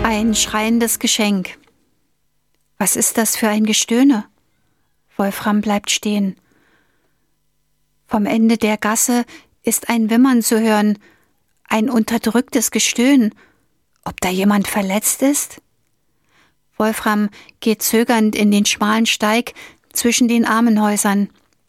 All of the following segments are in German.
Ein schreiendes Geschenk. Was ist das für ein Gestöhne? Wolfram bleibt stehen. Vom Ende der Gasse ist ein Wimmern zu hören, ein unterdrücktes Gestöhn. Ob da jemand verletzt ist? Wolfram geht zögernd in den schmalen Steig zwischen den Armenhäusern.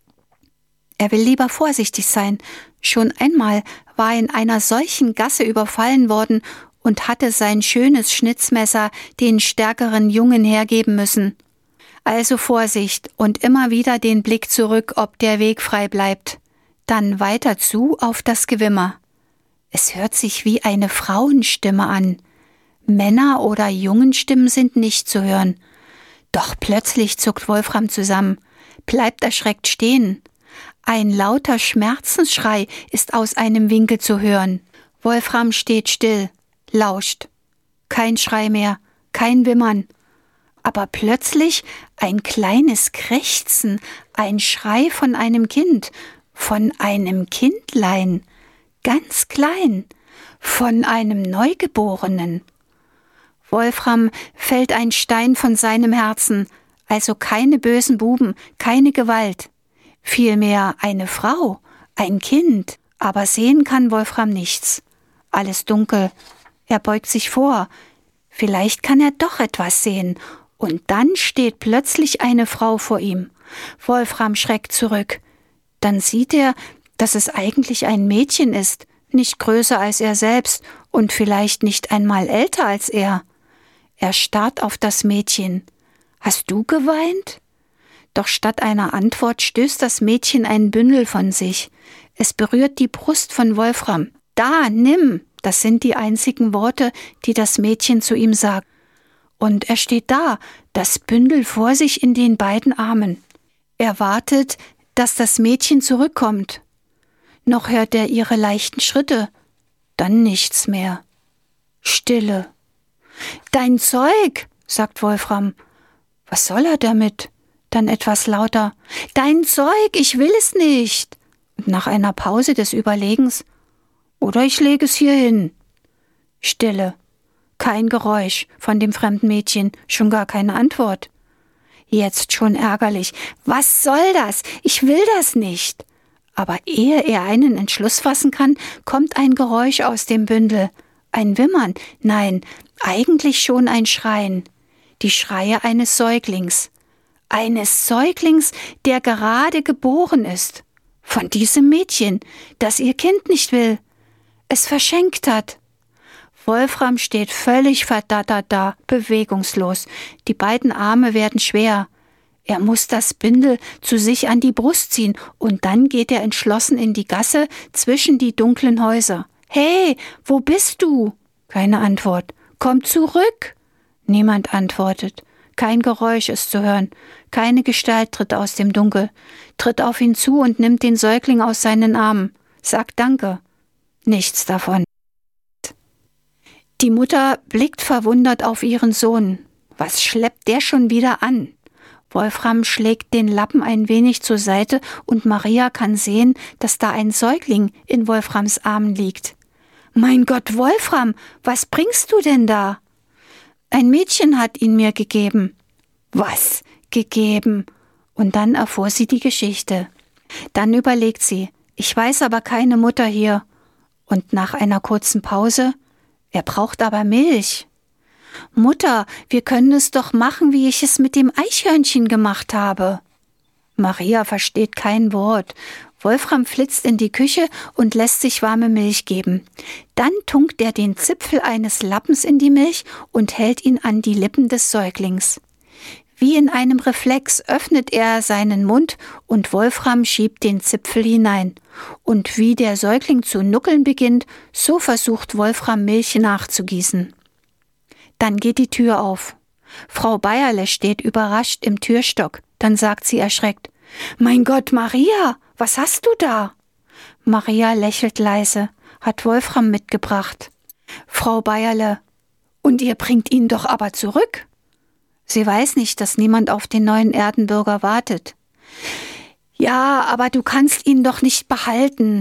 Er will lieber vorsichtig sein. Schon einmal war er in einer solchen Gasse überfallen worden und hatte sein schönes Schnitzmesser den stärkeren Jungen hergeben müssen. Also Vorsicht und immer wieder den Blick zurück, ob der Weg frei bleibt. Dann weiter zu auf das Gewimmer. Es hört sich wie eine Frauenstimme an. Männer- oder Jungenstimmen sind nicht zu hören. Doch plötzlich zuckt Wolfram zusammen, bleibt erschreckt stehen. Ein lauter Schmerzensschrei ist aus einem Winkel zu hören. Wolfram steht still, lauscht. Kein Schrei mehr, kein Wimmern. Aber plötzlich ein kleines Krächzen, ein Schrei von einem Kind, von einem Kindlein, ganz klein, von einem Neugeborenen. Wolfram fällt ein Stein von seinem Herzen, also keine bösen Buben, keine Gewalt. Vielmehr eine Frau, ein Kind, aber sehen kann Wolfram nichts. Alles dunkel, er beugt sich vor. Vielleicht kann er doch etwas sehen. Und dann steht plötzlich eine Frau vor ihm. Wolfram schreckt zurück. Dann sieht er, dass es eigentlich ein Mädchen ist, nicht größer als er selbst und vielleicht nicht einmal älter als er. Er starrt auf das Mädchen. »Hast du geweint?« Doch statt einer Antwort stößt das Mädchen ein Bündel von sich. Es berührt die Brust von Wolfram. »Da, nimm!« Das sind die einzigen Worte, die das Mädchen zu ihm sagt. Und er steht da, das Bündel vor sich in den beiden Armen. Er wartet, dass das Mädchen zurückkommt. Noch hört er ihre leichten Schritte. Dann nichts mehr. Stille. »Dein Zeug«, sagt Wolfram. Was soll er damit? Dann etwas lauter. »Dein Zeug, ich will es nicht.« Und nach einer Pause des Überlegens. »Oder ich lege es hier hin.« Stille. Kein Geräusch von dem fremden Mädchen, schon gar keine Antwort. Jetzt schon ärgerlich. Was soll das? Ich will das nicht. Aber ehe er einen Entschluss fassen kann, kommt ein Geräusch aus dem Bündel. Ein Wimmern. Nein, eigentlich schon ein Schreien. Die Schreie eines Säuglings. Eines Säuglings, der gerade geboren ist. Von diesem Mädchen, das ihr Kind nicht will. Es verschenkt hat. Wolfram steht völlig verdattert da, bewegungslos. Die beiden Arme werden schwer. Er muss das Bündel zu sich an die Brust ziehen und dann geht er entschlossen in die Gasse zwischen die dunklen Häuser. »Hey, wo bist du?« Keine Antwort. »Komm zurück!« Niemand antwortet. Kein Geräusch ist zu hören. Keine Gestalt tritt aus dem Dunkel, tritt auf ihn zu und nimmt den Säugling aus seinen Armen. Sagt Danke. Nichts davon. Die Mutter blickt verwundert auf ihren Sohn. Was schleppt der schon wieder an? Wolfram schlägt den Lappen ein wenig zur Seite und Maria kann sehen, dass da ein Säugling in Wolframs Armen liegt. »Mein Gott, Wolfram, was bringst du denn da?« »Ein Mädchen hat ihn mir gegeben.« »Was? Gegeben?« Und dann erfuhr sie die Geschichte. Dann überlegt sie, »Ich weiß aber keine Mutter hier.« Und nach einer kurzen Pause, »Er braucht aber Milch.« »Mutter, wir können es doch machen, wie ich es mit dem Eichhörnchen gemacht habe.« Maria versteht kein Wort. Wolfram flitzt in die Küche und lässt sich warme Milch geben. Dann tunkt er den Zipfel eines Lappens in die Milch und hält ihn an die Lippen des Säuglings. Wie in einem Reflex öffnet er seinen Mund und Wolfram schiebt den Zipfel hinein. Und wie der Säugling zu nuckeln beginnt, so versucht Wolfram Milch nachzugießen. Dann geht die Tür auf. Frau Bayerle steht überrascht im Türstock. Dann sagt sie erschreckt, »Mein Gott, Maria, was hast du da?« Maria lächelt leise, hat Wolfram mitgebracht. Frau Bayerle, »Und ihr bringt ihn doch aber zurück?« Sie weiß nicht, dass niemand auf den neuen Erdenbürger wartet. »Ja, aber du kannst ihn doch nicht behalten.«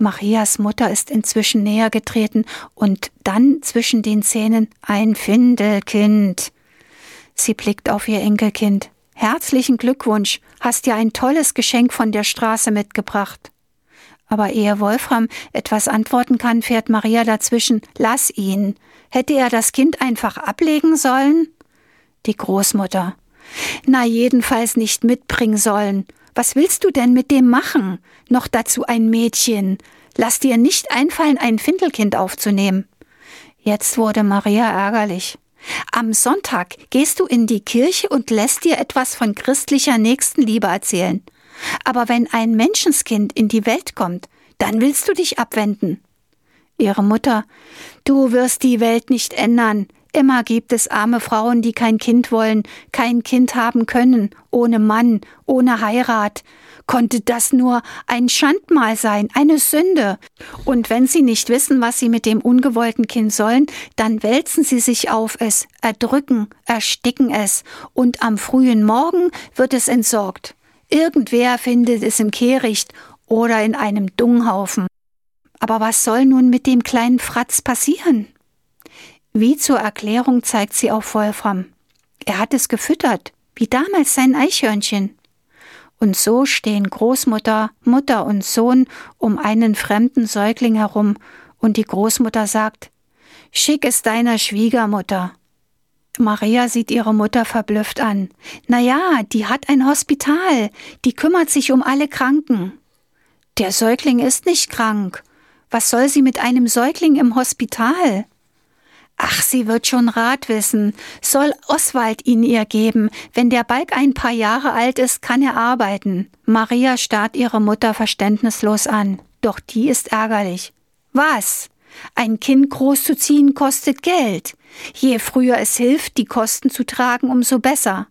Marias Mutter ist inzwischen näher getreten und dann zwischen den Zähnen: »Ein Findelkind.« Sie blickt auf ihr Enkelkind. »Herzlichen Glückwunsch, hast dir ein tolles Geschenk von der Straße mitgebracht.« Aber ehe Wolfram etwas antworten kann, fährt Maria dazwischen: »Lass ihn. Hätte er das Kind einfach ablegen sollen?« Die Großmutter: »Na, jedenfalls nicht mitbringen sollen. Was willst du denn mit dem machen? Noch dazu ein Mädchen. Lass dir nicht einfallen, ein Findelkind aufzunehmen.« Jetzt wurde Maria ärgerlich. »Am Sonntag gehst du in die Kirche und lässt dir etwas von christlicher Nächstenliebe erzählen. Aber wenn ein Menschenskind in die Welt kommt, dann willst du dich abwenden.« Ihre Mutter: »Du wirst die Welt nicht ändern. Immer gibt es arme Frauen, die kein Kind wollen, kein Kind haben können, ohne Mann, ohne Heirat. Konnte das nur ein Schandmal sein, eine Sünde? Und wenn sie nicht wissen, was sie mit dem ungewollten Kind sollen, dann wälzen sie sich auf es, erdrücken, ersticken es, und am frühen Morgen wird es entsorgt. Irgendwer findet es im Kehricht oder in einem Dunghaufen. Aber was soll nun mit dem kleinen Fratz passieren?« Wie zur Erklärung zeigt sie auf Wolfram. Er hat es gefüttert, wie damals sein Eichhörnchen. Und so stehen Großmutter, Mutter und Sohn um einen fremden Säugling herum, und die Großmutter sagt: »Schick es deiner Schwiegermutter.« Maria sieht ihre Mutter verblüfft an. »Na ja, die hat ein Hospital, die kümmert sich um alle Kranken.« »Der Säugling ist nicht krank. Was soll sie mit einem Säugling im Hospital?« »Ach, sie wird schon Rat wissen. Soll Oswald ihn ihr geben. Wenn der Balk ein paar Jahre alt ist, kann er arbeiten.« Maria starrt ihre Mutter verständnislos an. Doch die ist ärgerlich. »Was? Ein Kind großzuziehen kostet Geld. Je früher es hilft, die Kosten zu tragen, umso besser.«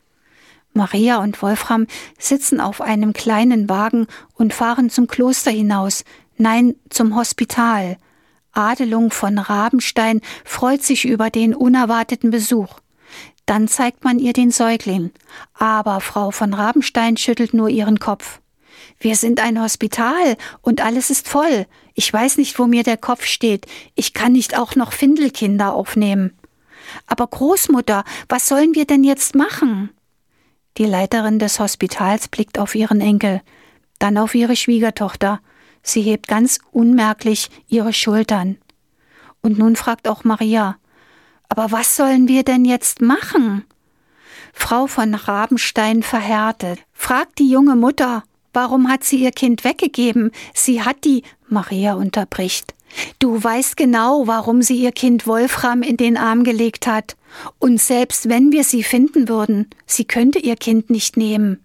Maria und Wolfram sitzen auf einem kleinen Wagen und fahren zum Kloster hinaus. Nein, zum Hospital. Adelung von Rabenstein freut sich über den unerwarteten Besuch. Dann zeigt man ihr den Säugling. Aber Frau von Rabenstein schüttelt nur ihren Kopf. »Wir sind ein Hospital und alles ist voll. Ich weiß nicht, wo mir der Kopf steht. Ich kann nicht auch noch Findelkinder aufnehmen.« »Aber Großmutter, was sollen wir denn jetzt machen?« Die Leiterin des Hospitals blickt auf ihren Enkel, dann auf ihre Schwiegertochter. Sie hebt ganz unmerklich ihre Schultern. Und nun fragt auch Maria: »Aber was sollen wir denn jetzt machen?« Frau von Rabenstein verhärtet, fragt die junge Mutter: »Warum hat sie ihr Kind weggegeben? Sie hat die…« Maria unterbricht: »Du weißt genau, warum sie ihr Kind Wolfram in den Arm gelegt hat. Und selbst wenn wir sie finden würden, sie könnte ihr Kind nicht nehmen.«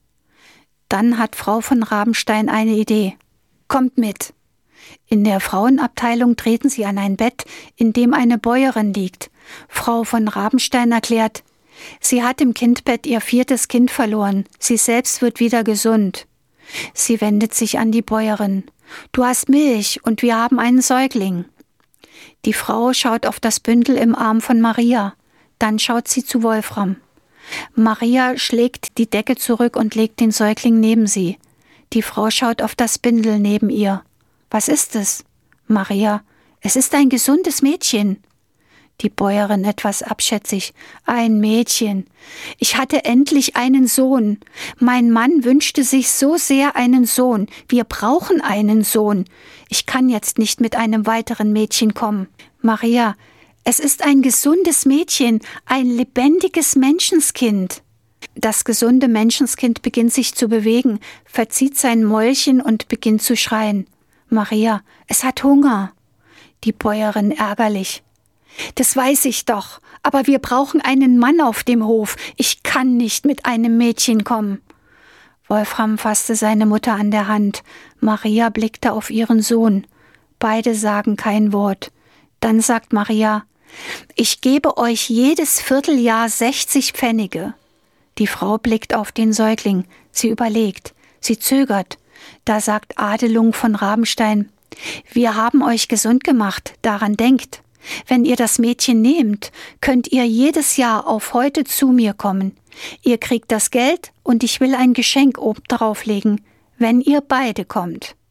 Dann hat Frau von Rabenstein eine Idee. »Kommt mit.« In der Frauenabteilung treten sie an ein Bett, in dem eine Bäuerin liegt. Frau von Rabenstein erklärt: Sie hat im Kindbett ihr 4. Kind verloren. Sie selbst wird wieder gesund. Sie wendet sich an die Bäuerin: »Du hast Milch und wir haben einen Säugling.« Die Frau schaut auf das Bündel im Arm von Maria. Dann schaut sie zu Wolfram. Maria schlägt die Decke zurück und legt den Säugling neben sie. Die Frau schaut auf das Bündel neben ihr. »Was ist es?« Maria: »Es ist ein gesundes Mädchen.« Die Bäuerin etwas abschätzig: »Ein Mädchen. Ich hatte endlich einen Sohn. Mein Mann wünschte sich so sehr einen Sohn. Wir brauchen einen Sohn. Ich kann jetzt nicht mit einem weiteren Mädchen kommen.« Maria: »Es ist ein gesundes Mädchen, ein lebendiges Menschenskind.« Das gesunde Menschenskind beginnt sich zu bewegen, verzieht sein Mäulchen und beginnt zu schreien. Maria: »Es hat Hunger.« Die Bäuerin ärgerlich: »Das weiß ich doch, aber wir brauchen einen Mann auf dem Hof. Ich kann nicht mit einem Mädchen kommen.« Wolfram fasste seine Mutter an der Hand. Maria blickte auf ihren Sohn. Beide sagen kein Wort. Dann sagt Maria: »Ich gebe euch jedes Vierteljahr 60 Pfennige.« Die Frau blickt auf den Säugling. Sie überlegt. Sie zögert. Da sagt Adelung von Rabenstein: »Wir haben euch gesund gemacht, daran denkt. Wenn ihr das Mädchen nehmt, könnt ihr jedes Jahr auf heute zu mir kommen. Ihr kriegt das Geld und ich will ein Geschenk obendrauf legen, wenn ihr beide kommt.«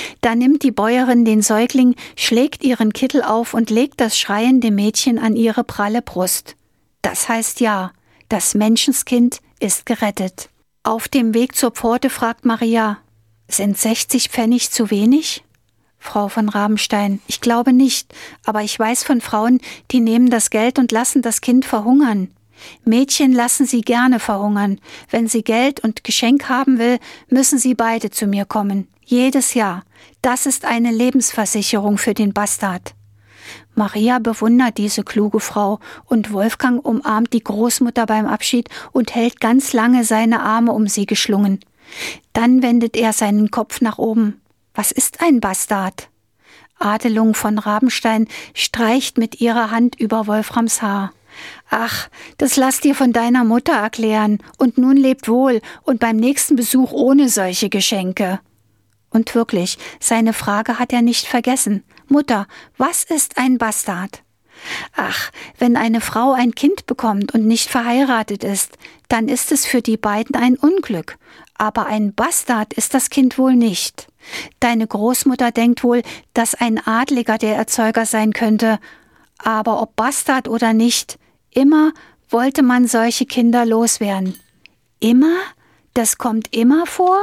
Da nimmt die Bäuerin den Säugling, schlägt ihren Kittel auf und legt das schreiende Mädchen an ihre pralle Brust. Das heißt ja, das Menschenskind ist gerettet. Auf dem Weg zur Pforte fragt Maria: Sind 60 Pfennig zu wenig? Frau von Rabenstein: Ich glaube nicht, aber ich weiß von Frauen, die nehmen das Geld und lassen das Kind verhungern. Mädchen lassen sie gerne verhungern. Wenn sie Geld und Geschenk haben will, müssen sie beide zu mir kommen. Jedes Jahr. Das ist eine Lebensversicherung für den Bastard. Maria bewundert diese kluge Frau und Wolfgang umarmt die Großmutter beim Abschied und hält ganz lange seine Arme um sie geschlungen. Dann wendet er seinen Kopf nach oben. Was ist ein Bastard? Adelung von Rabenstein streicht mit ihrer Hand über Wolframs Haar. Ach, das lass dir von deiner Mutter erklären, und nun lebt wohl und beim nächsten Besuch ohne solche Geschenke. Und wirklich, seine Frage hat er nicht vergessen. Mutter, was ist ein Bastard? Ach, wenn eine Frau ein Kind bekommt und nicht verheiratet ist, dann ist es für die beiden ein Unglück. Aber ein Bastard ist das Kind wohl nicht. Deine Großmutter denkt wohl, dass ein Adliger der Erzeuger sein könnte. Aber ob Bastard oder nicht, immer wollte man solche Kinder loswerden. Immer? Das kommt immer vor?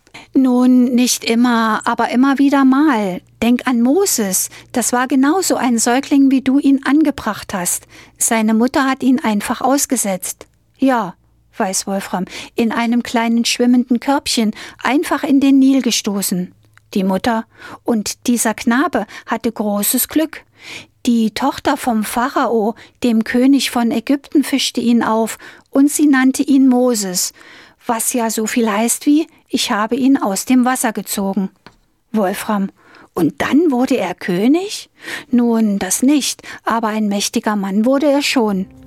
Nun, nicht immer, aber immer wieder mal. Denk an Moses, das war genauso ein Säugling, wie du ihn angebracht hast. Seine Mutter hat ihn einfach ausgesetzt. Ja, weiß Wolfram, in einem kleinen schwimmenden Körbchen, einfach in den Nil gestoßen. Die Mutter und dieser Knabe hatte großes Glück. Die Tochter vom Pharao, dem König von Ägypten, fischte ihn auf und sie nannte ihn Moses, was ja so viel heißt wie: Ich habe ihn aus dem Wasser gezogen. Wolfram: Und dann wurde er König? Nun, das nicht, aber ein mächtiger Mann wurde er schon.